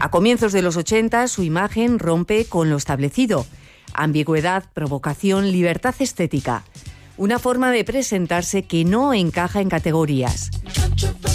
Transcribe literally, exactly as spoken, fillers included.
A comienzos de los ochenta, su imagen rompe con lo establecido. Ambigüedad, provocación, libertad estética. Una forma de presentarse que no encaja en categorías.